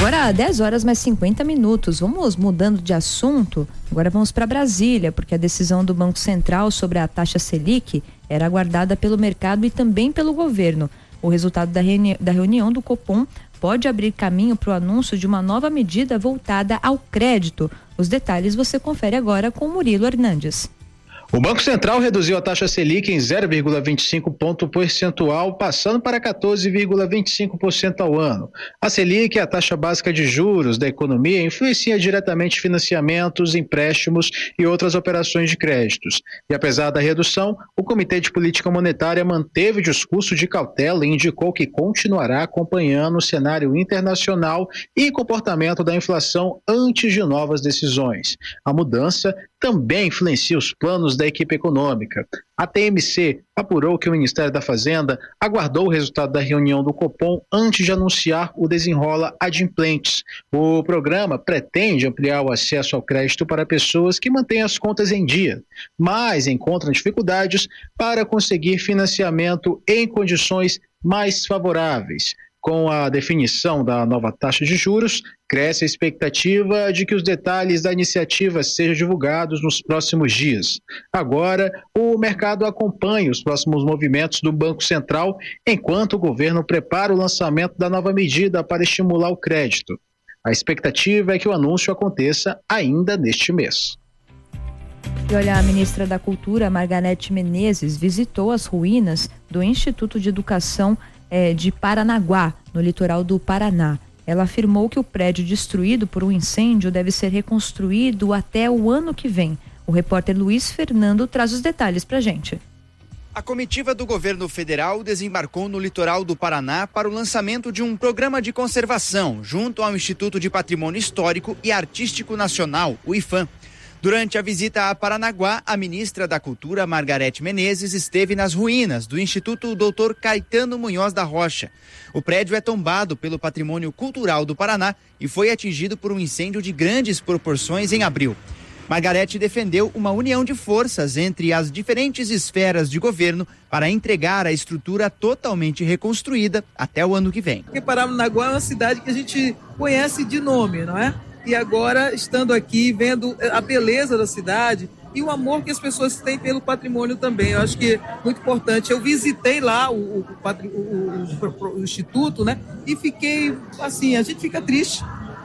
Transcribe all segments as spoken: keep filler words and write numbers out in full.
Agora, dez horas mais cinquenta minutos. Vamos mudando de assunto. Agora vamos para Brasília, porque a decisão do Banco Central sobre a taxa Selic era aguardada pelo mercado e também pelo governo. O resultado da, reuni- da reunião do Copom pode abrir caminho para o anúncio de uma nova medida voltada ao crédito. Os detalhes você confere agora com Murilo Hernandes. O Banco Central reduziu a taxa Selic em zero vírgula vinte e cinco ponto percentual, passando para quatorze vírgula vinte e cinco por cento ao ano. A Selic, a taxa básica de juros da economia, influencia diretamente financiamentos, empréstimos e outras operações de créditos. E apesar da redução, o Comitê de Política Monetária manteve o discurso de cautela e indicou que continuará acompanhando o cenário internacional e comportamento da inflação antes de novas decisões. A mudança também influencia os planos da equipe econômica. A T M C apurou que o Ministério da Fazenda aguardou o resultado da reunião do Copom antes de anunciar o Desenrola Adimplentes. O programa pretende ampliar o acesso ao crédito para pessoas que mantêm as contas em dia, mas encontram dificuldades para conseguir financiamento em condições mais favoráveis. Com a definição da nova taxa de juros, cresce a expectativa de que os detalhes da iniciativa sejam divulgados nos próximos dias. Agora, o mercado acompanha os próximos movimentos do Banco Central, enquanto o governo prepara o lançamento da nova medida para estimular o crédito. A expectativa é que o anúncio aconteça ainda neste mês. E olha, a ministra da Cultura, Margarete Menezes, visitou as ruínas do Instituto de Educação É, de Paranaguá, no litoral do Paraná. Ela afirmou que o prédio destruído por um incêndio deve ser reconstruído até o ano que vem. O repórter Luiz Fernando traz os detalhes pra gente. A comitiva do governo federal desembarcou no litoral do Paraná para o lançamento de um programa de conservação junto ao Instituto de Patrimônio Histórico e Artístico Nacional, o IFAM. Durante a visita a Paranaguá, a ministra da Cultura, Margarete Menezes, esteve nas ruínas do Instituto doutor Caetano Munhoz da Rocha. O prédio é tombado pelo Patrimônio Cultural do Paraná e foi atingido por um incêndio de grandes proporções em abril. Margarete defendeu uma união de forças entre as diferentes esferas de governo para entregar a estrutura totalmente reconstruída até o ano que vem. Porque Paranaguá é uma cidade que a gente conhece de nome, não é? E agora, estando aqui, vendo a beleza da cidade e o amor que as pessoas têm pelo patrimônio também. Eu acho que é muito importante. Eu visitei lá o, o, o, o, o Instituto, né? E fiquei, assim, a gente fica triste.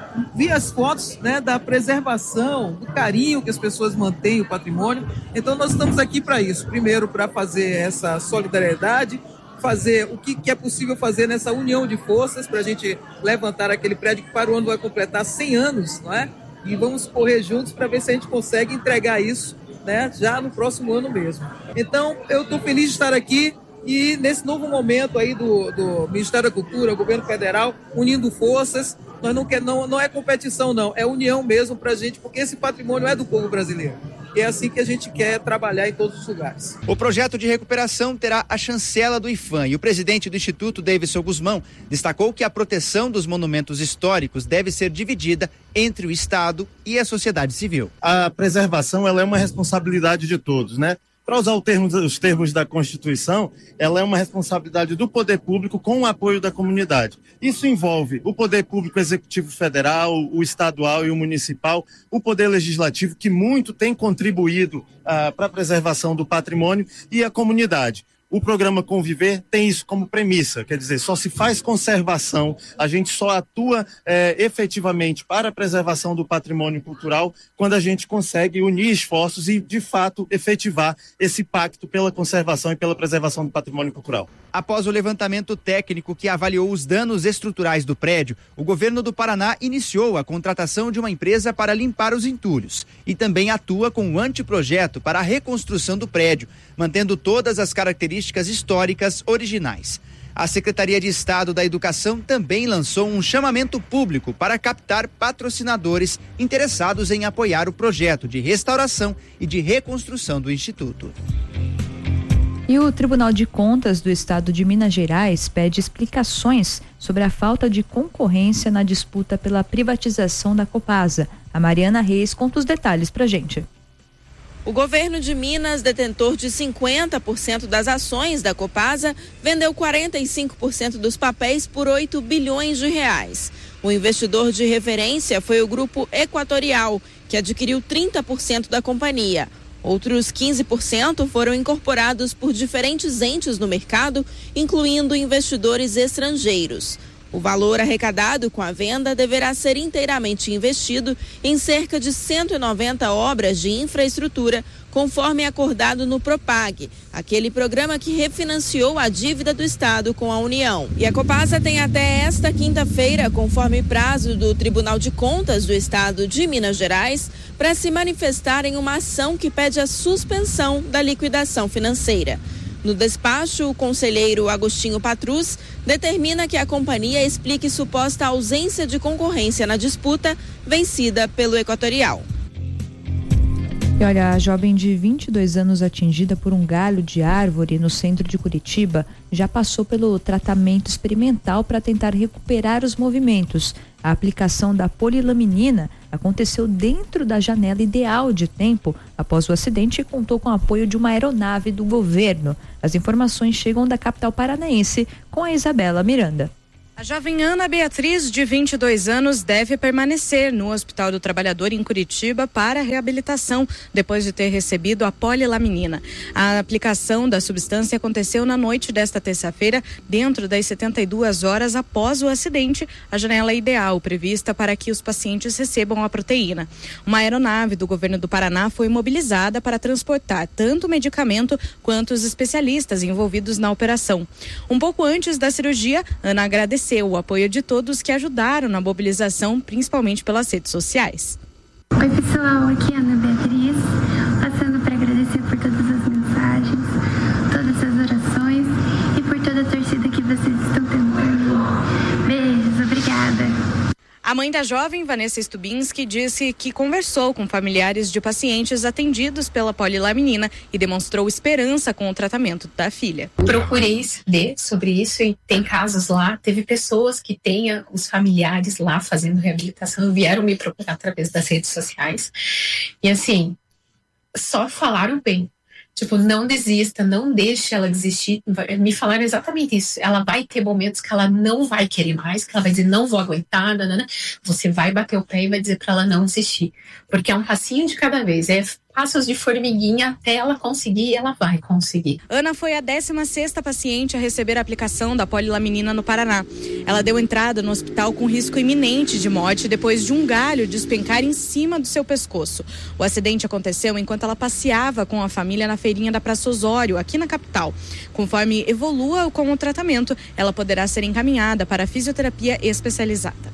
Vi as fotos, né, da preservação, do carinho que as pessoas mantêm o patrimônio. Então, nós estamos aqui para isso. Primeiro, para fazer essa solidariedade, fazer o que, que é possível fazer nessa união de forças para a gente levantar aquele prédio que para o ano vai completar cem anos, não é? E vamos correr juntos para ver se a gente consegue entregar isso, né, já no próximo ano mesmo. Então, eu estou feliz de estar aqui e nesse novo momento aí do, do Ministério da Cultura, Governo Federal, unindo forças. Nós não, quer, não, não é competição, não, é união mesmo para a gente, porque esse patrimônio é do povo brasileiro. E é assim que a gente quer trabalhar em todos os lugares. O projeto de recuperação terá a chancela do IFAM e o presidente do Instituto, Davidson Guzmão, destacou que a proteção dos monumentos históricos deve ser dividida entre o Estado e a sociedade civil. A preservação ela é uma responsabilidade de todos, né? Para usar o termo, os termos da Constituição, ela é uma responsabilidade do poder público com o apoio da comunidade. Isso envolve o poder público executivo federal, o estadual e o municipal, o poder legislativo, que muito tem contribuído ah, para a preservação do patrimônio, e a comunidade. O programa Conviver tem isso como premissa, quer dizer, só se faz conservação, a gente só atua é, efetivamente para a preservação do patrimônio cultural quando a gente consegue unir esforços e, de fato, efetivar esse pacto pela conservação e pela preservação do patrimônio cultural. Após o levantamento técnico que avaliou os danos estruturais do prédio, o governo do Paraná iniciou a contratação de uma empresa para limpar os entulhos e também atua com um anteprojeto para a reconstrução do prédio, mantendo todas as características históricas originais. A Secretaria de Estado da Educação também lançou um chamamento público para captar patrocinadores interessados em apoiar o projeto de restauração e de reconstrução do Instituto. E o Tribunal de Contas do Estado de Minas Gerais pede explicações sobre a falta de concorrência na disputa pela privatização da Copasa. A Mariana Reis conta os detalhes pra gente. O governo de Minas, detentor de cinquenta por cento das ações da Copasa, vendeu quarenta e cinco por cento dos papéis por oito bilhões de reais. O investidor de referência foi o Grupo Equatorial, que adquiriu trinta por cento da companhia. Outros quinze por cento foram incorporados por diferentes entes no mercado, incluindo investidores estrangeiros. O valor arrecadado com a venda deverá ser inteiramente investido em cerca de cento e noventa obras de infraestrutura, conforme acordado no Propag, aquele programa que refinanciou a dívida do Estado com a União. E a Copasa tem até esta quinta-feira, conforme prazo do Tribunal de Contas do Estado de Minas Gerais, para se manifestar em uma ação que pede a suspensão da liquidação financeira. No despacho, o conselheiro Agostinho Patrus determina que a companhia explique suposta ausência de concorrência na disputa vencida pelo Equatorial. E olha, a jovem de vinte e dois anos atingida por um galho de árvore no centro de Curitiba já passou pelo tratamento experimental para tentar recuperar os movimentos. A aplicação da polilaminina aconteceu dentro da janela ideal de tempo após o acidente e contou com o apoio de uma aeronave do governo. As informações chegam da capital paranaense com a Isabela Miranda. A jovem Ana Beatriz, de vinte e dois anos, deve permanecer no Hospital do Trabalhador em Curitiba para reabilitação, depois de ter recebido a polilaminina. A aplicação da substância aconteceu na noite desta terça-feira, dentro das setenta e duas horas após o acidente, a janela ideal prevista para que os pacientes recebam a proteína. Uma aeronave do governo do Paraná foi mobilizada para transportar tanto o medicamento quanto os especialistas envolvidos na operação. Um pouco antes da cirurgia, Ana agradeceu o apoio de todos que ajudaram na mobilização, principalmente pelas redes sociais. Oi pessoal, aqui é a Ana Beatriz, passando para agradecer por todas as mensagens, todas as orações e por toda a torcida que vocês estão tendo por mim. Beijos, obrigada. A mãe da jovem, Vanessa Stubinski, disse que conversou com familiares de pacientes atendidos pela polilaminina e demonstrou esperança com o tratamento da filha. Procurei saber sobre isso e tem casos lá, teve pessoas que têm os familiares lá fazendo reabilitação, vieram me procurar através das redes sociais e assim, só falaram bem. Tipo, não desista, não deixe ela desistir. Me falaram exatamente isso. Ela vai ter momentos que ela não vai querer mais, que ela vai dizer, não vou aguentar, nanana. Você vai bater o pé e vai dizer para ela não desistir. Porque é um passinho de cada vez, é passos de formiguinha até ela conseguir e ela vai conseguir. Ana foi a décima sexta paciente a receber a aplicação da polilaminina no Paraná. Ela deu entrada no hospital com risco iminente de morte depois de um galho despencar em cima do seu pescoço. O acidente aconteceu enquanto ela passeava com a família na feirinha da Praça Osório, aqui na capital. Conforme evolua com o tratamento, ela poderá ser encaminhada para a fisioterapia especializada.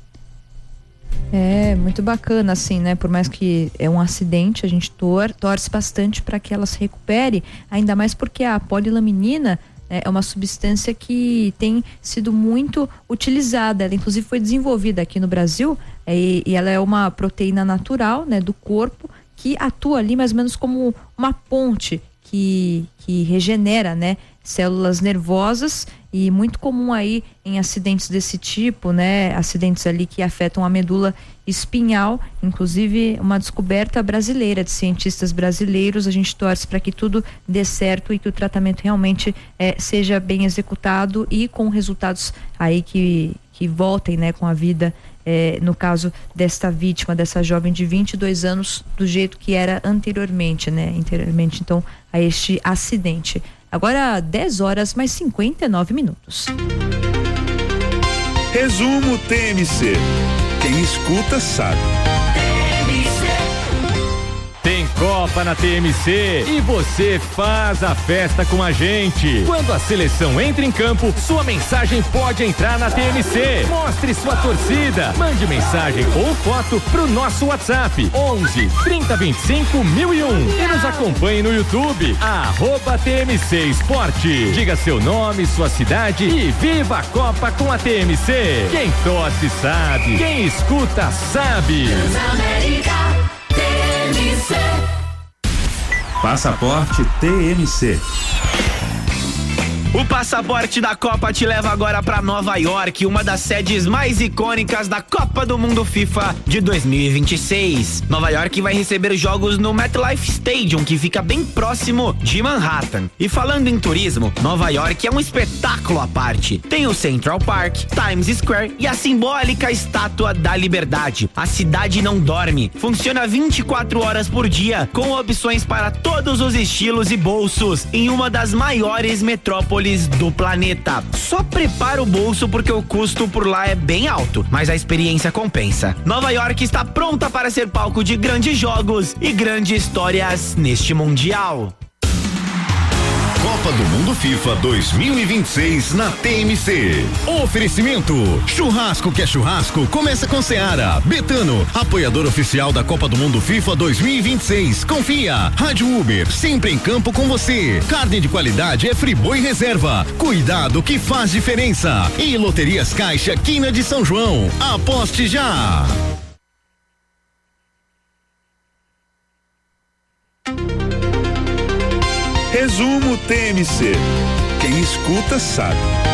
É muito bacana, assim, né? Por mais que é um acidente, a gente tor torce bastante para que ela se recupere, ainda mais porque a polilaminina é uma substância que tem sido muito utilizada. Ela, inclusive, foi desenvolvida aqui no Brasil e, e ela é uma proteína natural, né, do corpo que atua ali mais ou menos como uma ponte que, que regenera, né, células nervosas, e muito comum aí em acidentes desse tipo, né, acidentes ali que afetam a medula espinhal, inclusive uma descoberta brasileira de cientistas brasileiros. A gente torce para que tudo dê certo e que o tratamento realmente é, seja bem executado e com resultados aí que, que voltem, né, com a vida, é, no caso desta vítima, dessa jovem de vinte e dois anos, do jeito que era anteriormente, né, anteriormente então a este acidente. Agora dez horas mais cinquenta e nove minutos. Resumo T M C. Quem escuta sabe. Tem Copa na T M C e você faz a festa com a gente. Quando a seleção entra em campo, sua mensagem pode entrar na T M C. Mostre sua torcida. Mande mensagem ou foto pro nosso WhatsApp onze, trinta, vinte e cinco, mil e um e nos acompanhe no YouTube arroba T M C Esporte. Diga seu nome, sua cidade e viva a Copa com a T M C. Quem torce sabe, quem escuta sabe. Passaporte T M C. O passaporte da Copa te leva agora para Nova York, uma das sedes mais icônicas da Copa do Mundo FIFA de dois mil e vinte e seis. Nova York vai receber jogos no MetLife Stadium, que fica bem próximo de Manhattan. E falando em turismo, Nova York é um espetáculo à parte. Tem o Central Park, Times Square e a simbólica Estátua da Liberdade. A cidade não dorme, funciona vinte e quatro horas por dia, com opções para todos os estilos e bolsos, em uma das maiores metrópoles do planeta. Só prepara o bolso porque o custo por lá é bem alto, mas a experiência compensa. Nova York está pronta para ser palco de grandes jogos e grandes histórias neste Mundial. Copa do Mundo FIFA dois mil e vinte e seis na T M C. Oferecimento: churrasco que é churrasco, começa com Seara. Betano, apoiador oficial da Copa do Mundo FIFA dois mil e vinte e seis. Confia. Rádio Uber, sempre em campo com você. Carne de qualidade é Friboi Reserva. Cuidado que faz diferença. E Loterias Caixa, Quina de São João. Aposte já. Resumo T M C. Quem escuta sabe.